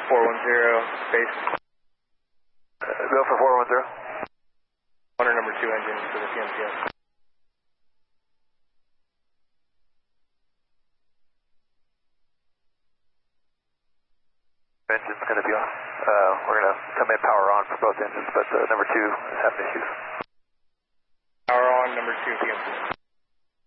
space. Go for 410. Runner number 2 engine for the PMCS. Engine's going to be on. We're going to come in power on for both engines, but number 2 is having issues. Power on, number 2 PMCS.